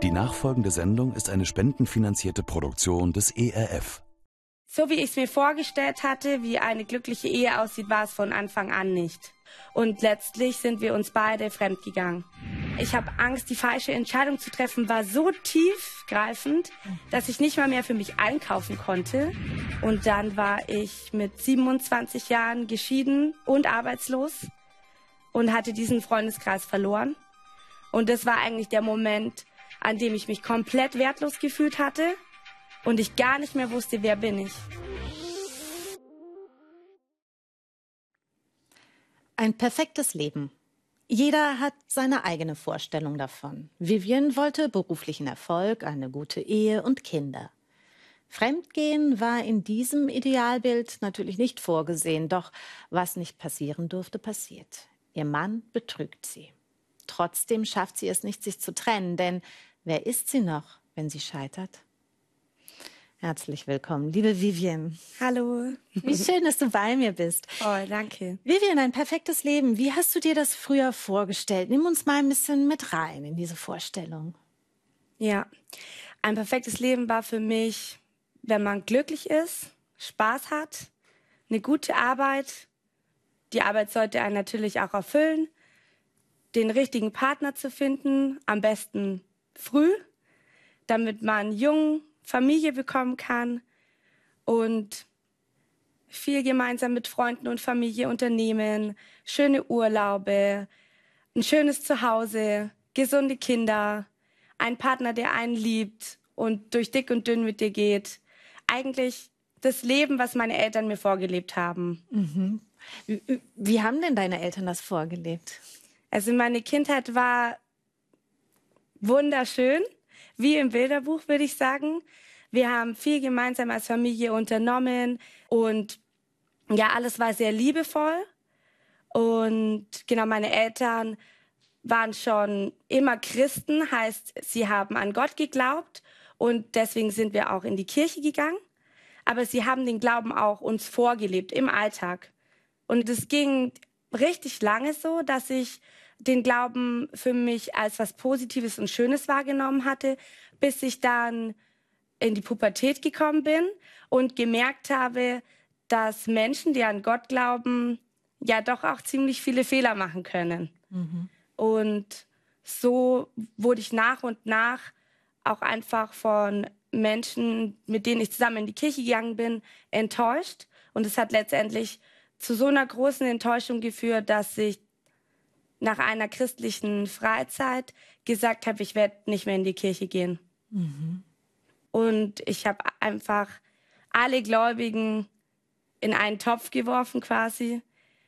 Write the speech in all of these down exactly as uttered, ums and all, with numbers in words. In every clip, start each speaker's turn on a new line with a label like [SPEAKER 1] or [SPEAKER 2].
[SPEAKER 1] Die nachfolgende Sendung ist eine spendenfinanzierte Produktion des E R F.
[SPEAKER 2] So wie ich es mir vorgestellt hatte, wie eine glückliche Ehe aussieht, war es von Anfang an nicht. Und letztlich sind wir uns beide fremdgegangen. Ich habe Angst, die falsche Entscheidung zu treffen, war so tiefgreifend, dass ich nicht mal mehr für mich einkaufen konnte. Und dann war ich mit siebenundzwanzig Jahren geschieden und arbeitslos und hatte diesen Freundeskreis verloren. Und das war eigentlich der Moment, an dem ich mich komplett wertlos gefühlt hatte und ich gar nicht mehr wusste, wer bin ich.
[SPEAKER 3] Ein perfektes Leben. Jeder hat seine eigene Vorstellung davon. Vivian wollte beruflichen Erfolg, eine gute Ehe und Kinder. Fremdgehen war in diesem Idealbild natürlich nicht vorgesehen, doch was nicht passieren durfte, passiert. Ihr Mann betrügt sie. Trotzdem schafft sie es nicht, sich zu trennen, denn wer ist sie noch, wenn sie scheitert? Herzlich willkommen, liebe Vivian.
[SPEAKER 2] Hallo.
[SPEAKER 3] Wie schön, dass du bei mir bist.
[SPEAKER 2] Oh, danke.
[SPEAKER 3] Vivian, ein perfektes Leben. Wie hast du dir das früher vorgestellt? Nimm uns mal ein bisschen mit rein in diese Vorstellung.
[SPEAKER 2] Ja, ein perfektes Leben war für mich, wenn man glücklich ist, Spaß hat, eine gute Arbeit. Die Arbeit sollte einen natürlich auch erfüllen. Den richtigen Partner zu finden, am besten früh, damit man jung Familie bekommen kann und viel gemeinsam mit Freunden und Familie unternehmen, schöne Urlaube, ein schönes Zuhause, gesunde Kinder, ein Partner, der einen liebt und durch dick und dünn mit dir geht. Eigentlich das Leben, was meine Eltern mir vorgelebt haben.
[SPEAKER 3] Mhm. Wie, wie haben denn deine Eltern das vorgelebt?
[SPEAKER 2] Also meine Kindheit war wunderschön, wie im Bilderbuch, würde ich sagen. Wir haben viel gemeinsam als Familie unternommen und ja, alles war sehr liebevoll. Und genau, meine Eltern waren schon immer Christen, heißt, sie haben an Gott geglaubt und deswegen sind wir auch in die Kirche gegangen. Aber sie haben den Glauben auch uns vorgelebt im Alltag. Und es ging richtig lange so, dass ich den Glauben für mich als was Positives und Schönes wahrgenommen hatte, bis ich dann in die Pubertät gekommen bin und gemerkt habe, dass Menschen, die an Gott glauben, ja doch auch ziemlich viele Fehler machen können. Mhm. Und so wurde ich nach und nach auch einfach von Menschen, mit denen ich zusammen in die Kirche gegangen bin, enttäuscht. Und es hat letztendlich zu so einer großen Enttäuschung geführt, dass ich nach einer christlichen Freizeit gesagt habe, ich werde nicht mehr in die Kirche gehen. Mhm. Und ich habe einfach alle Gläubigen in einen Topf geworfen quasi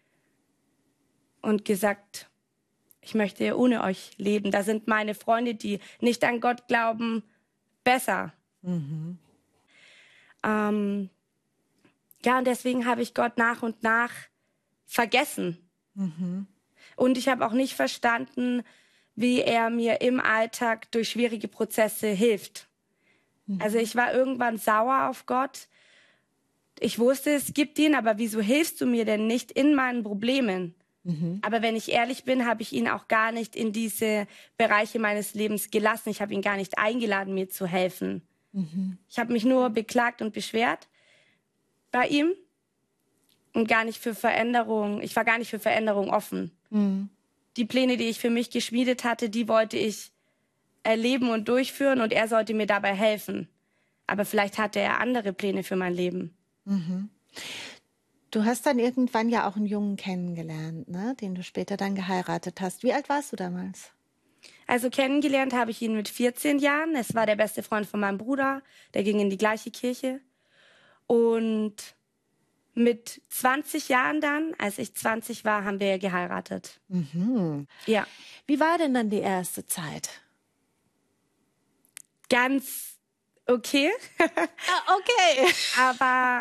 [SPEAKER 2] und gesagt, ich möchte ohne euch leben. Da sind meine Freunde, die nicht an Gott glauben, besser. Mhm. Ähm, ja, und deswegen habe ich Gott nach und nach vergessen. Mhm. Und ich habe auch nicht verstanden, wie er mir im Alltag durch schwierige Prozesse hilft. Mhm. Also ich war irgendwann sauer auf Gott. Ich wusste, es gibt ihn, aber wieso hilfst du mir denn nicht in meinen Problemen? Mhm. Aber wenn ich ehrlich bin, habe ich ihn auch gar nicht in diese Bereiche meines Lebens gelassen. Ich habe ihn gar nicht eingeladen, mir zu helfen. Mhm. Ich habe mich nur beklagt und beschwert bei ihm und gar nicht für Veränderung. Ich war gar nicht für Veränderung offen. Mhm. Die Pläne, die ich für mich geschmiedet hatte, die wollte ich erleben und durchführen und er sollte mir dabei helfen. Aber vielleicht hatte er andere Pläne für mein Leben.
[SPEAKER 3] Mhm. Du hast dann irgendwann ja auch einen Jungen kennengelernt, ne? Den du später dann geheiratet hast. Wie alt warst du damals?
[SPEAKER 2] Also kennengelernt habe ich ihn mit vierzehn Jahren. Es war der beste Freund von meinem Bruder. Der ging in die gleiche Kirche. Und mit zwanzig Jahren dann, als ich zwanzig war, haben wir geheiratet.
[SPEAKER 3] Mhm.
[SPEAKER 2] Ja.
[SPEAKER 3] Wie war denn dann die erste Zeit?
[SPEAKER 2] Ganz okay.
[SPEAKER 3] Ah, okay.
[SPEAKER 2] Aber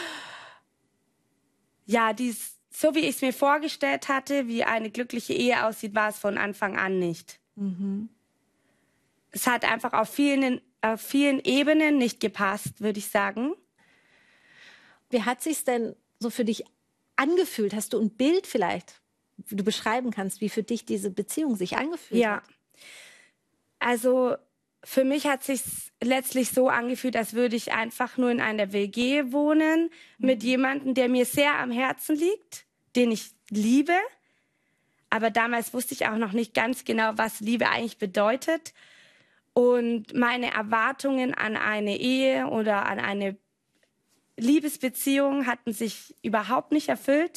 [SPEAKER 2] ja, dies, so wie ich es mir vorgestellt hatte, wie eine glückliche Ehe aussieht, war es von Anfang an nicht. Mhm. Es hat einfach auf vielen, auf vielen Ebenen nicht gepasst, würde ich sagen.
[SPEAKER 3] Wie hat sich's denn so für dich angefühlt? Hast du ein Bild vielleicht, wie du beschreiben kannst, wie für dich diese Beziehung sich angefühlt
[SPEAKER 2] ja.
[SPEAKER 3] hat?
[SPEAKER 2] Also Für mich hat sich letztlich so angefühlt, als würde ich einfach nur in einer W G wohnen mit jemandem, der mir sehr am Herzen liegt, den ich liebe. Aber damals wusste ich auch noch nicht ganz genau, was Liebe eigentlich bedeutet. Und meine Erwartungen an eine Ehe oder an eine Liebesbeziehung hatten sich überhaupt nicht erfüllt.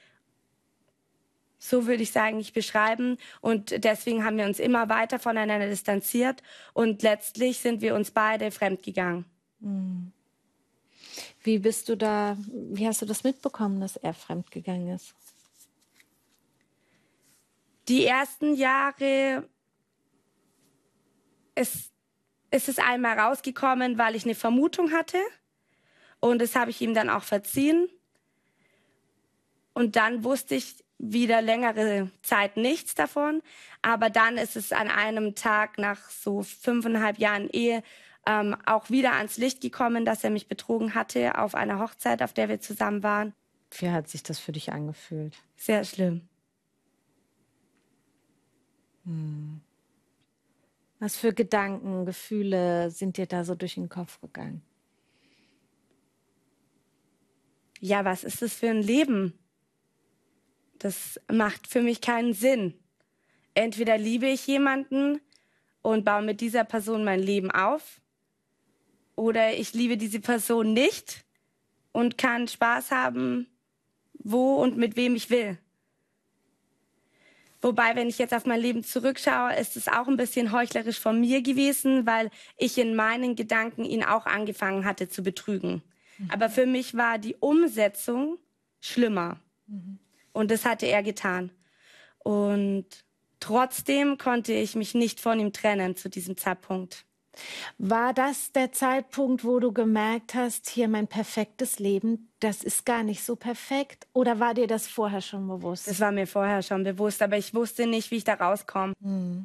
[SPEAKER 2] So würde ich es eigentlich beschreiben. Und deswegen haben wir uns immer weiter voneinander distanziert. Und letztlich sind wir uns beide fremdgegangen.
[SPEAKER 3] Wie bist du da, wie hast du das mitbekommen, dass er fremdgegangen ist?
[SPEAKER 2] Die ersten Jahre ist, ist es einmal rausgekommen, weil ich eine Vermutung hatte. Und das habe ich ihm dann auch verziehen. Und dann wusste ich wieder längere Zeit nichts davon. Aber dann ist es an einem Tag nach so fünfeinhalb Jahren Ehe ähm, auch wieder ans Licht gekommen, dass er mich betrogen hatte auf einer Hochzeit, auf der wir zusammen waren.
[SPEAKER 3] Wie hat sich das für dich angefühlt?
[SPEAKER 2] Sehr schlimm.
[SPEAKER 3] Hm. Was für Gedanken, Gefühle sind dir da so durch den Kopf gegangen?
[SPEAKER 2] Ja, was ist das für ein Leben? Das macht für mich keinen Sinn. Entweder liebe ich jemanden und baue mit dieser Person mein Leben auf, oder ich liebe diese Person nicht und kann Spaß haben, wo und mit wem ich will. Wobei, wenn ich jetzt auf mein Leben zurückschaue, ist es auch ein bisschen heuchlerisch von mir gewesen, weil ich in meinen Gedanken ihn auch angefangen hatte zu betrügen. Mhm. Aber für mich war die Umsetzung schlimmer. Mhm. Und das hatte er getan. Und trotzdem konnte ich mich nicht von ihm trennen zu diesem Zeitpunkt.
[SPEAKER 3] War das der Zeitpunkt, wo du gemerkt hast, hier mein perfektes Leben, das ist gar nicht so perfekt? Oder war dir das vorher schon bewusst?
[SPEAKER 2] Das war mir vorher schon bewusst, aber ich wusste nicht, wie ich da rauskomme.
[SPEAKER 3] Hm.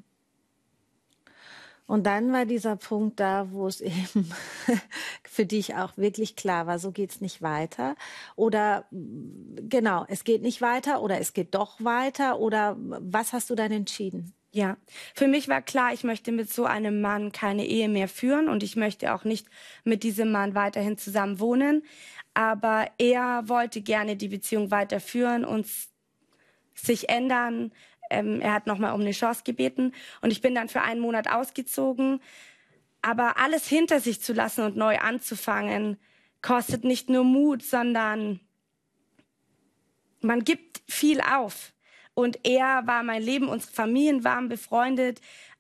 [SPEAKER 3] Und dann war dieser Punkt da, wo es eben für dich auch wirklich klar war, so geht's nicht weiter. Oder genau, es geht nicht weiter oder es geht doch weiter. Oder was hast du dann entschieden?
[SPEAKER 2] Ja, für mich war klar, ich möchte mit so einem Mann keine Ehe mehr führen und ich möchte auch nicht mit diesem Mann weiterhin zusammen wohnen. Aber er wollte gerne die Beziehung weiterführen und sich ändern. Ähm, er hat nochmal um eine Chance gebeten und ich bin dann für einen Monat ausgezogen. Aber alles hinter sich zu lassen und neu anzufangen, kostet nicht nur Mut, sondern man gibt viel auf. Und er war mein Leben, unsere Familien waren befreundet.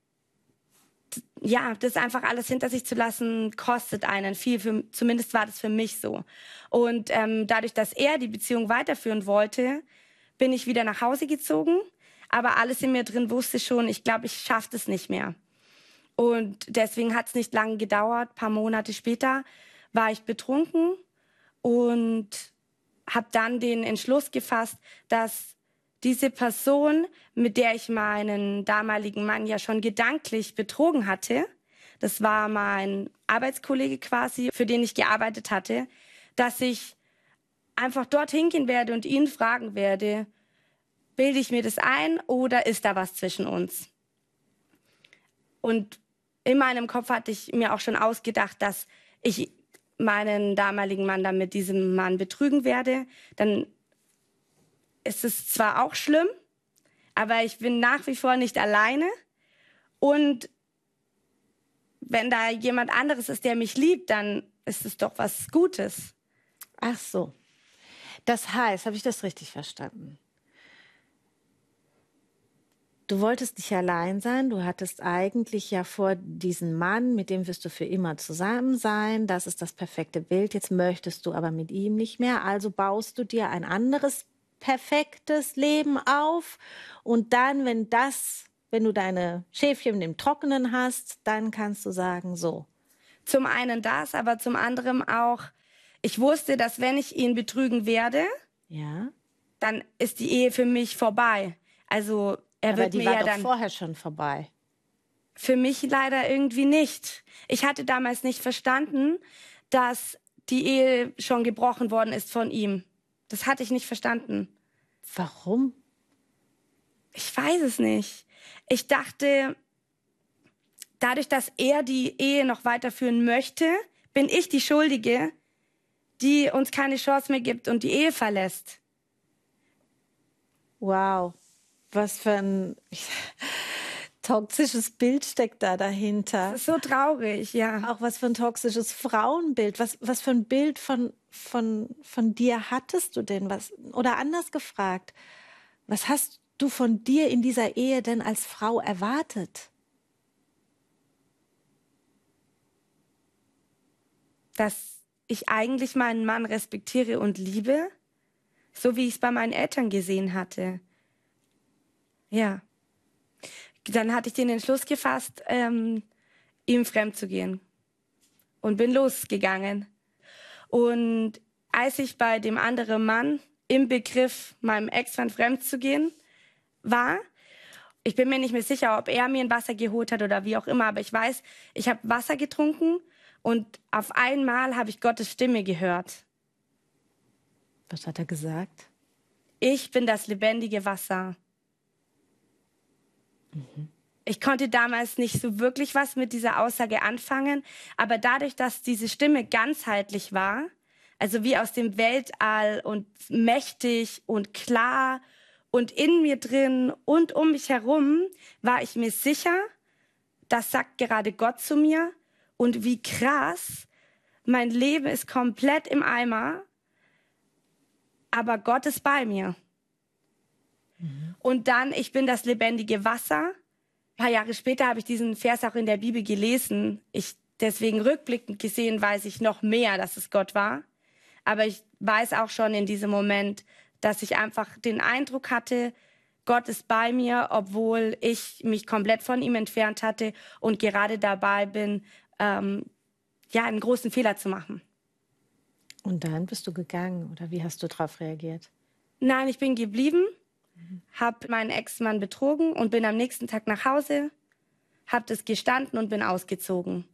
[SPEAKER 2] Ja, das einfach alles hinter sich zu lassen, kostet einen viel. Für, zumindest war das für mich so. Und ähm, dadurch, dass er die Beziehung weiterführen wollte, bin ich wieder nach Hause gezogen. Aber alles in mir drin wusste schon, ich glaube, ich schaffe das nicht mehr. Und deswegen hat es nicht lange gedauert. Ein paar Monate später war ich betrunken und habe dann den Entschluss gefasst, dass diese Person, mit der ich meinen damaligen Mann ja schon gedanklich betrogen hatte, das war mein Arbeitskollege quasi, für den ich gearbeitet hatte, dass ich einfach dorthin gehen werde und ihn fragen werde, bilde ich mir das ein oder ist da was zwischen uns? Und in meinem Kopf hatte ich mir auch schon ausgedacht, dass ich meinen damaligen Mann dann mit diesem Mann betrügen werde. Dann ist es zwar auch schlimm, aber ich bin nach wie vor nicht alleine. Und wenn da jemand anderes ist, der mich liebt, dann ist es doch was Gutes.
[SPEAKER 3] Ach so. Das heißt, habe ich das richtig verstanden? Du wolltest nicht allein sein, du hattest eigentlich ja vor, diesen Mann, mit dem wirst du für immer zusammen sein, das ist das perfekte Bild, jetzt möchtest du aber mit ihm nicht mehr, also baust du dir ein anderes perfektes Leben auf und dann, wenn das, wenn du deine Schäfchen im Trockenen hast, dann kannst du sagen, so.
[SPEAKER 2] Zum einen das, aber zum anderen auch, ich wusste, dass wenn ich ihn betrügen werde,
[SPEAKER 3] ja,
[SPEAKER 2] dann ist die Ehe für mich vorbei. Also er
[SPEAKER 3] aber
[SPEAKER 2] wird
[SPEAKER 3] die
[SPEAKER 2] mir
[SPEAKER 3] war
[SPEAKER 2] ja
[SPEAKER 3] doch
[SPEAKER 2] dann
[SPEAKER 3] vorher schon vorbei.
[SPEAKER 2] Für mich leider irgendwie nicht. Ich hatte damals nicht verstanden, dass die Ehe schon gebrochen worden ist von ihm. Das hatte ich nicht verstanden.
[SPEAKER 3] Warum?
[SPEAKER 2] Ich weiß es nicht. Ich dachte, dadurch, dass er die Ehe noch weiterführen möchte, bin ich die Schuldige, die uns keine Chance mehr gibt und die Ehe verlässt.
[SPEAKER 3] Wow, was für ein toxisches Bild steckt da dahinter.
[SPEAKER 2] Das ist so traurig, ja.
[SPEAKER 3] Auch was für ein toxisches Frauenbild. Was, was für ein Bild von, von, von dir hattest du denn? Was, oder anders gefragt, was hast du von dir in dieser Ehe denn als Frau erwartet?
[SPEAKER 2] Dass ich eigentlich meinen Mann respektiere und liebe, so wie ich es bei meinen Eltern gesehen hatte. Ja. Dann hatte ich den Entschluss gefasst, ähm, ihm fremd zu gehen. Und bin losgegangen. Und als ich bei dem anderen Mann im Begriff, meinem Ex-Mann fremd zu gehen, war, ich bin mir nicht mehr sicher, ob er mir ein Wasser geholt hat oder wie auch immer, aber ich weiß, ich habe Wasser getrunken und auf einmal habe ich Gottes Stimme gehört.
[SPEAKER 3] Was hat er gesagt?
[SPEAKER 2] Ich bin das lebendige Wasser. Mhm. Ich konnte damals nicht so wirklich was mit dieser Aussage anfangen, aber dadurch, dass diese Stimme ganzheitlich war, also wie aus dem Weltall und mächtig und klar und in mir drin und um mich herum, war ich mir sicher, das sagt gerade Gott zu mir und wie krass, mein Leben ist komplett im Eimer, aber Gott ist bei mir. Mhm. Und dann, ich bin das lebendige Wasser. Ein paar Jahre später habe ich diesen Vers auch in der Bibel gelesen. Ich, deswegen rückblickend gesehen weiß ich noch mehr, dass es Gott war. Aber ich weiß auch schon in diesem Moment, dass ich einfach den Eindruck hatte, Gott ist bei mir, obwohl ich mich komplett von ihm entfernt hatte und gerade dabei bin, ähm, ja, einen großen Fehler zu machen.
[SPEAKER 3] Und dann bist du gegangen oder wie hast du darauf reagiert?
[SPEAKER 2] Nein, ich bin geblieben. Habe meinen Ex-Mann betrogen und bin am nächsten Tag nach Hause, habe das gestanden und bin ausgezogen.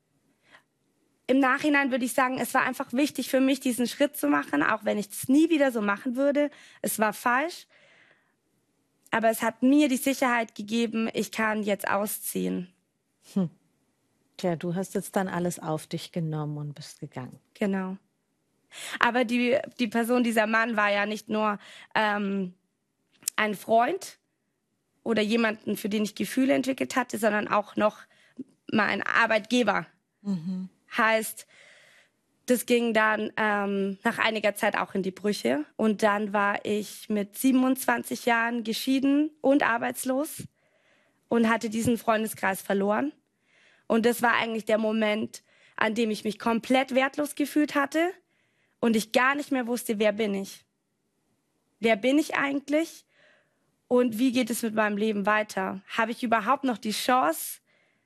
[SPEAKER 2] Im Nachhinein würde ich sagen, es war einfach wichtig für mich, diesen Schritt zu machen, auch wenn ich es nie wieder so machen würde. Es war falsch, aber es hat mir die Sicherheit gegeben, ich kann jetzt ausziehen.
[SPEAKER 3] Hm. Tja, du hast jetzt dann alles auf dich genommen und bist gegangen.
[SPEAKER 2] Genau. Aber die, die Person, dieser Mann war ja nicht nur ähm, ein Freund oder jemanden, für den ich Gefühle entwickelt hatte, sondern auch noch mal ein Arbeitgeber. Mhm. Heißt, das ging dann ähm, nach einiger Zeit auch in die Brüche. Und dann war ich mit siebenundzwanzig Jahren geschieden und arbeitslos und hatte diesen Freundeskreis verloren. Und das war eigentlich der Moment, an dem ich mich komplett wertlos gefühlt hatte und ich gar nicht mehr wusste, wer bin ich? Wer bin ich eigentlich? Und wie geht es mit meinem Leben weiter? Habe ich überhaupt noch die Chance,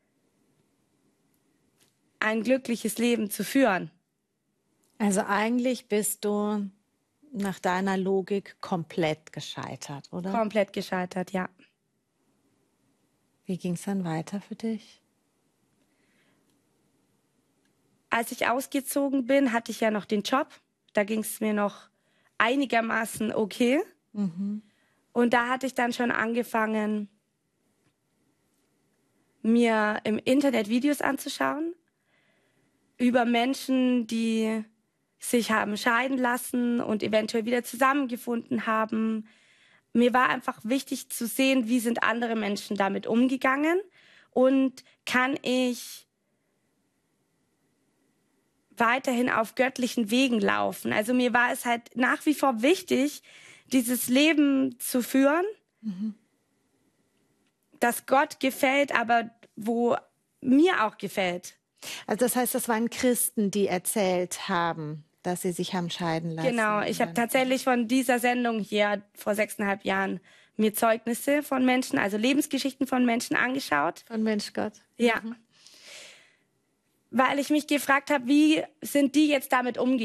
[SPEAKER 2] ein glückliches Leben zu führen?
[SPEAKER 3] Also eigentlich bist du nach deiner Logik komplett gescheitert, oder?
[SPEAKER 2] Komplett gescheitert, ja.
[SPEAKER 3] Wie ging es dann weiter für dich?
[SPEAKER 2] Als ich ausgezogen bin, hatte ich ja noch den Job. Da ging es mir noch einigermaßen okay. Mhm. Und da hatte ich dann schon angefangen, mir im Internet Videos anzuschauen über Menschen, die sich haben scheiden lassen und eventuell wieder zusammengefunden haben. Mir war einfach wichtig zu sehen, wie sind andere Menschen damit umgegangen und kann ich weiterhin auf göttlichen Wegen laufen. Also mir war es halt nach wie vor wichtig, dieses Leben zu führen, mhm. das Gott gefällt, aber wo mir auch gefällt.
[SPEAKER 3] Also das heißt, das waren Christen, die erzählt haben, dass sie sich haben scheiden lassen.
[SPEAKER 2] Genau, ich habe tatsächlich von dieser Sendung hier vor sechseinhalb Jahren mir Zeugnisse von Menschen, also Lebensgeschichten von Menschen angeschaut.
[SPEAKER 3] Von Mensch Gott.
[SPEAKER 2] Ja. Mhm. Weil ich mich gefragt habe, wie sind die jetzt damit umgegangen?